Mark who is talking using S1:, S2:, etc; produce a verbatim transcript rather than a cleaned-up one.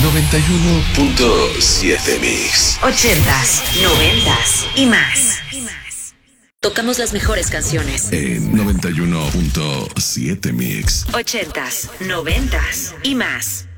S1: noventa y uno punto siete Mix.
S2: Ochentas, noventas y más. Tocamos las mejores canciones.
S1: En noventa y uno punto siete Mix.
S2: Ochentas, noventas y más.